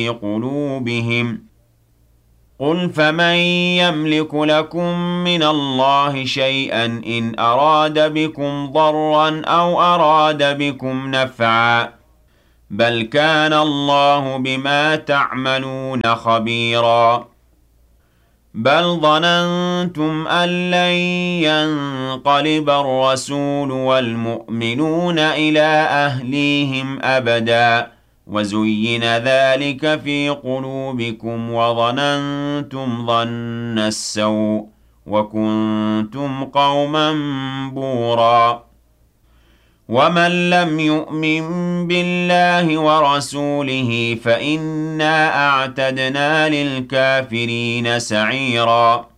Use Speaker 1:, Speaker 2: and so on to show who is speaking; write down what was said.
Speaker 1: قلوبهم قل فمن يملك لكم من الله شيئا إن أراد بكم ضرا أو أراد بكم نفعا بل كان الله بما تعملون خبيرا بل ظننتم أن لن ينقلب الرسول والمؤمنون إلى أهليهم أبدا وزين ذلك في قلوبكم وظننتم ظن السوء وكنتم قوما بورا ومن لم يؤمن بالله ورسوله فإنا أعتدنا للكافرين سعيرا